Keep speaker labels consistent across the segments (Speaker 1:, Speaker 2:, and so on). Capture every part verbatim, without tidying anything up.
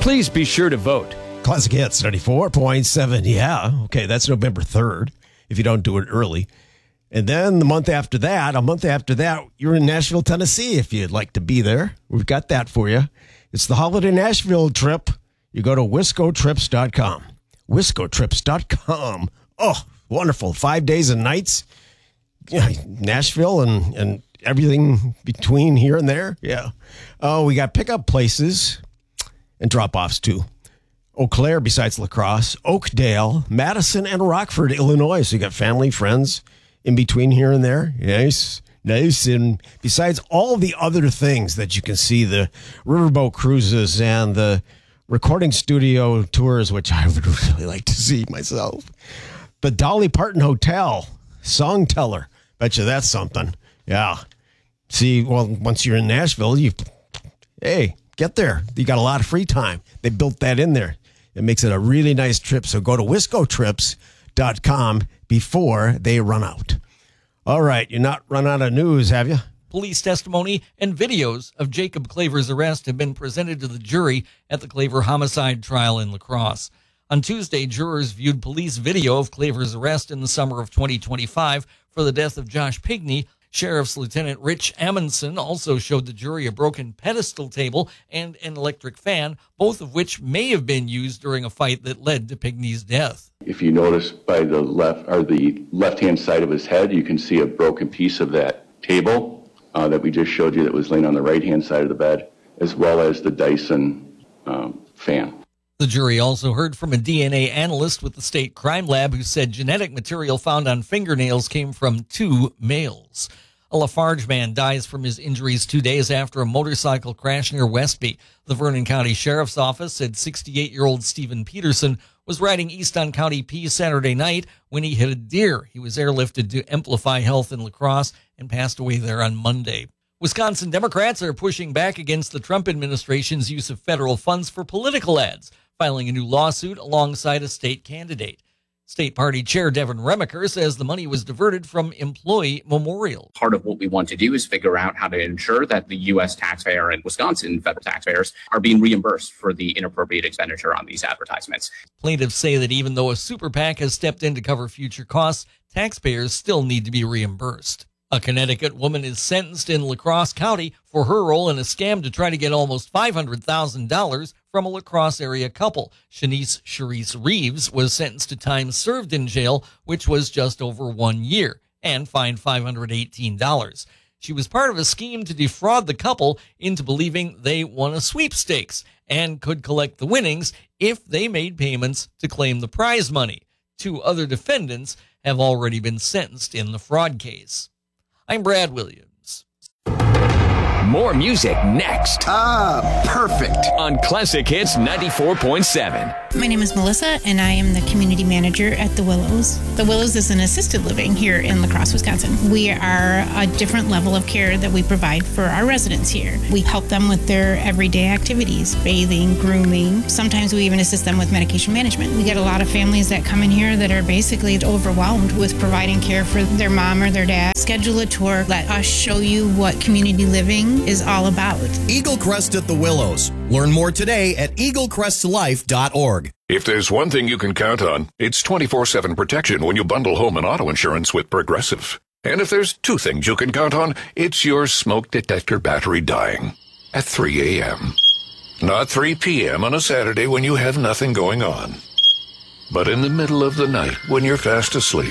Speaker 1: Please be sure to vote.
Speaker 2: Classic Hits ninety-four point seven. Yeah. Okay, that's November third if you don't do it early. And then the month after that, a month after that, you're in Nashville, Tennessee if you'd like to be there. We've got that for you. It's the Holiday Nashville trip. You go to wisco trips dot com. wisco trips dot com. Oh, wonderful. Five days and nights. Yeah, Nashville and, and everything between here and there. Yeah. Oh, we got pickup places and drop-offs too. Eau Claire besides La Crosse, Oakdale, Madison, and Rockford, Illinois. So you got family, friends in between here and there. Nice, nice. And besides all the other things that you can see, the riverboat cruises and the recording studio tours, which I would really like to see myself. The Dolly Parton Hotel, Song Teller. Bet you that's something. Yeah. See, well, once you're in Nashville, you, hey, get there. You got a lot of free time. They built that in there. It makes it a really nice trip. So go to wisco trips dot com before they run out. All right. You're not run out of news, have you?
Speaker 3: Police testimony and videos of Jacob Claver's arrest have been presented to the jury at the Claver homicide trial in La Crosse. On Tuesday, jurors viewed police video of Claver's arrest in the summer of twenty twenty-five for the death of Josh Pigney. Sheriff's Lieutenant Rich Amundsen also showed the jury a broken pedestal table and an electric fan, both of which may have been used during a fight that led to Pigney's death.
Speaker 4: If you notice by the left or the left-hand side of his head, you can see a broken piece of that table uh, that we just showed you that was laying on the right-hand side of the bed, as well as the Dyson um, fan.
Speaker 3: The jury also heard from a D N A analyst with the state crime lab who said genetic material found on fingernails came from two males. A Lafarge man dies from his injuries two days after a motorcycle crash near Westby. The Vernon County Sheriff's Office said sixty-eight-year-old Stephen Peterson was riding east on County P Saturday night when he hit a deer. He was airlifted to Amplify Health in La Crosse and passed away there on Monday. Wisconsin Democrats are pushing back against the Trump administration's use of federal funds for political ads, filing a new lawsuit alongside a state candidate. State Party Chair Devin Remaker says the money was diverted from employee memorials.
Speaker 5: Part of what we want to do is figure out how to ensure that the U S taxpayer and Wisconsin federal taxpayers are being reimbursed for the inappropriate expenditure on these advertisements.
Speaker 3: Plaintiffs say that even though a super PAC has stepped in to cover future costs, taxpayers still need to be reimbursed. A Connecticut woman is sentenced in La Crosse County for her role in a scam to try to get almost five hundred thousand dollars from a La Crosse area couple. Shanice Charisse Reeves was sentenced to time served in jail, which was just over one year, and fined five hundred eighteen dollars. She was part of a scheme to defraud the couple into believing they won a sweepstakes and could collect the winnings if they made payments to claim the prize money. Two other defendants have already been sentenced in the fraud case. I'm Brad Williams.
Speaker 1: More music next.
Speaker 6: Ah, perfect.
Speaker 1: On Classic Hits ninety-four point seven.
Speaker 7: My name is Melissa, and I am the community manager at The Willows. The Willows is an assisted living here in La Crosse, Wisconsin. We are a different level of care that we provide for our residents here. We help them with their everyday activities, bathing, grooming. Sometimes we even assist them with medication management. We get a lot of families that come in here that are basically overwhelmed with providing care for their mom or their dad. Schedule a tour. Let us show you what community living is all about.
Speaker 8: Eagle Crest at The Willows. Learn more today at eagle crest life dot org.
Speaker 9: If there's one thing you can count on, it's twenty-four seven protection when you bundle home and auto insurance with Progressive. And if there's two things you can count on, it's your smoke detector battery dying at three a.m. Not three p.m. on a Saturday when you have nothing going on, but in the middle of the night when you're fast asleep.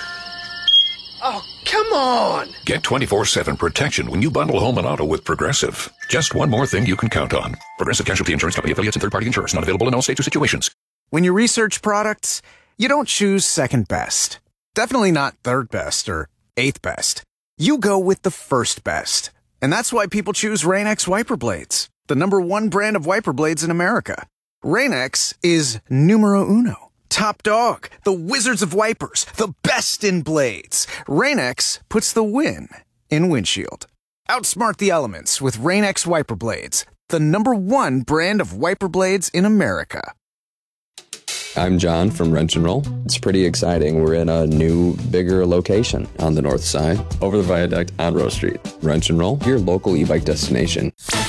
Speaker 6: Oh, come on!
Speaker 9: Get twenty-four seven protection when you bundle home and auto with Progressive. Just one more thing you can count on. Progressive Casualty Insurance Company affiliates and third-party insurers. Not available in all states or situations.
Speaker 10: When you research products, you don't choose second best. Definitely not third best or eighth best. You go with the first best. And that's why people choose Rain-X wiper blades, the number one brand of wiper blades in America. Rain-X is numero uno. Top dog, the wizards of wipers, the best in blades. Rain-X puts the win in windshield. Outsmart the elements with Rain-X wiper blades, the number one brand of wiper blades in America.
Speaker 11: I'm John from Wrench and Roll. It's pretty exciting. We're in a new, bigger location on the north side, over the viaduct on Rose Street. Wrench and Roll, your local e-bike destination.